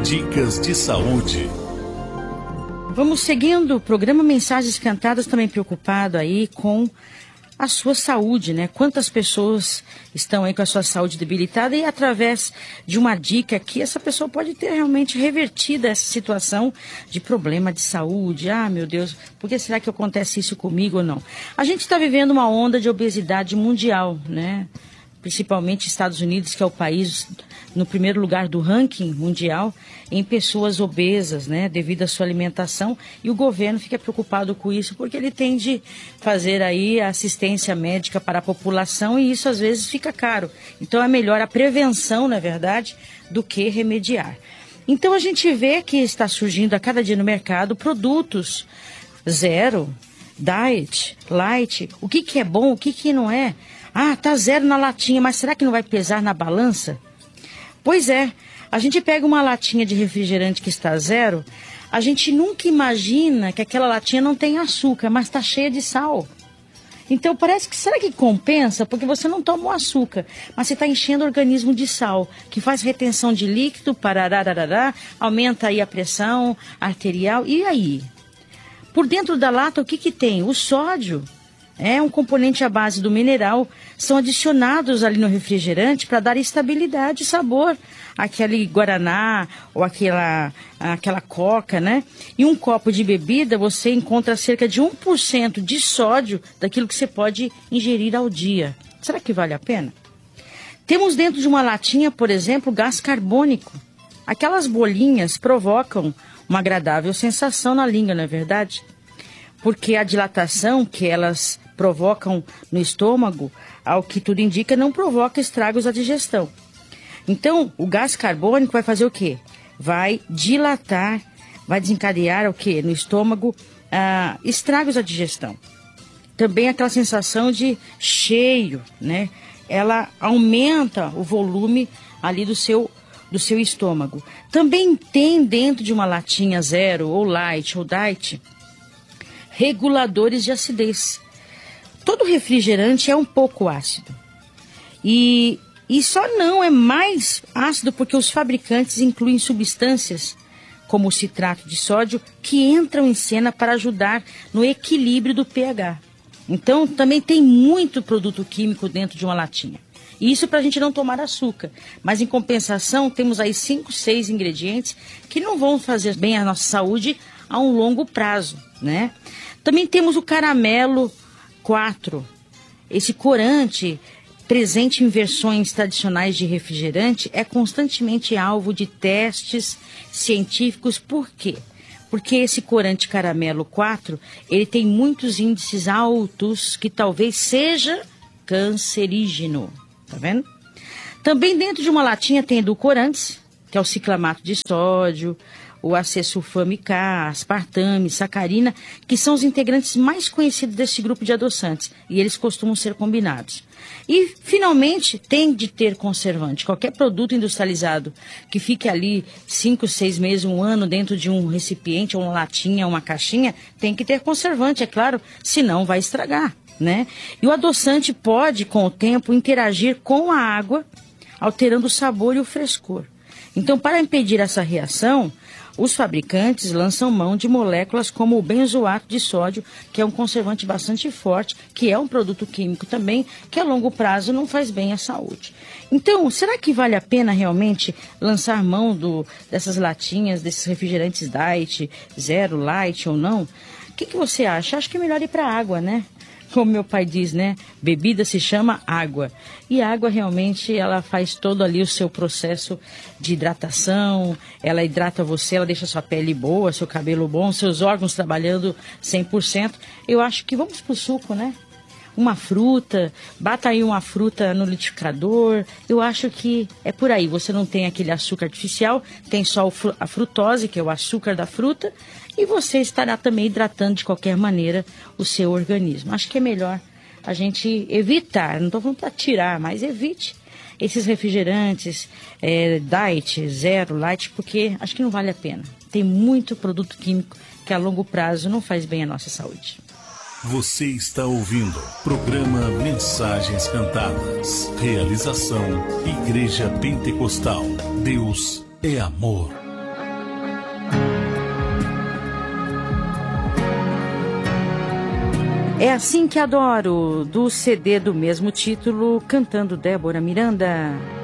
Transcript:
Dicas de saúde. Vamos seguindo o programa Mensagens Cantadas, também preocupado aí com a sua saúde, né? Quantas pessoas estão aí com a sua saúde debilitada e através de uma dica aqui, essa pessoa pode ter realmente revertido essa situação de problema de saúde. Ah, meu Deus, por que será que acontece isso comigo ou não? A gente está vivendo uma onda de obesidade mundial, né? Principalmente Estados Unidos, que é o país no primeiro lugar do ranking mundial em pessoas obesas, né, devido à sua alimentação, e o governo fica preocupado com isso porque ele tem de fazer aí a assistência médica para a população e isso às vezes fica caro. Então é melhor a prevenção, na verdade, do que remediar. Então a gente vê que está surgindo a cada dia no mercado produtos zero, diet, light, o que é bom, o que não é. Ah, tá zero na latinha, mas será que não vai pesar na balança? Pois é, a gente pega uma latinha de refrigerante que está zero, a gente nunca imagina que aquela latinha não tem açúcar, mas está cheia de sal. Então parece que, será que compensa? Porque você não toma o açúcar, mas você está enchendo o organismo de sal, que faz retenção de líquido, pararararará, aumenta aí a pressão arterial, e aí? Por dentro da lata o que tem? O sódio. É um componente à base do mineral, são adicionados ali no refrigerante para dar estabilidade e sabor àquele guaraná ou aquela coca, né? E um copo de bebida você encontra cerca de 1% de sódio daquilo que você pode ingerir ao dia. Será que vale a pena? Temos dentro de uma latinha, por exemplo, gás carbônico. Aquelas bolinhas provocam uma agradável sensação na língua, não é verdade? Porque a dilatação que elas provocam no estômago, ao que tudo indica, não provoca estragos à digestão. Então, o gás carbônico vai fazer o quê? Vai dilatar, vai desencadear o quê? No estômago, estragos à digestão. Também aquela sensação de cheio, né? Ela aumenta o volume ali do seu estômago. Também tem dentro de uma latinha zero, ou light, ou diet, reguladores de acidez. Todo refrigerante é um pouco ácido. E só não é mais ácido porque os fabricantes incluem substâncias, como o citrato de sódio, que entram em cena para ajudar no equilíbrio do pH. Então, também tem muito produto químico dentro de uma latinha. E isso para a gente não tomar açúcar. Mas, em compensação, temos aí 5, 6 ingredientes que não vão fazer bem à nossa saúde a um longo prazo, né? Também temos o caramelo 4. Esse corante, presente em versões tradicionais de refrigerante, é constantemente alvo de testes científicos. Por quê? Porque esse corante caramelo 4, ele tem muitos índices altos que talvez seja cancerígeno. Tá vendo? Também dentro de uma latinha tem edulcorantes, que é o ciclamato de sódio, o acesulfame K, aspartame, sacarina, que são os integrantes mais conhecidos desse grupo de adoçantes, e eles costumam ser combinados. E, finalmente, tem de ter conservante. Qualquer produto industrializado que fique ali 5, 6 meses, 1 ano dentro de um recipiente, ou uma latinha, uma caixinha, tem que ter conservante, é claro, senão vai estragar, né? E o adoçante pode, com o tempo, interagir com a água, alterando o sabor e o frescor. Então, para impedir essa reação, os fabricantes lançam mão de moléculas como o benzoato de sódio, que é um conservante bastante forte, que é um produto químico também, que a longo prazo não faz bem à saúde. Então, será que vale a pena realmente lançar mão dessas latinhas, desses refrigerantes diet, zero, light ou não? O que você acha? Acho que é melhor ir para a água, né? Como meu pai diz, né? Bebida se chama água. E a água realmente, ela faz todo ali o seu processo de hidratação. Ela hidrata você, ela deixa sua pele boa, seu cabelo bom, seus órgãos trabalhando 100%. Eu acho que vamos pro suco, né? Uma fruta, bata aí uma fruta no liquidificador. Eu acho que é por aí. Você não tem aquele açúcar artificial, tem só a frutose, que é o açúcar da fruta, e você estará também hidratando de qualquer maneira o seu organismo. Acho que é melhor a gente evitar, não estou falando para tirar, mas evite esses refrigerantes, diet, zero, light, porque acho que não vale a pena. Tem muito produto químico que a longo prazo não faz bem à nossa saúde. Você está ouvindo programa Mensagens Cantadas. Realização Igreja Pentecostal. Deus é amor. É Assim Que Adoro, do CD do mesmo título, cantando Débora Miranda.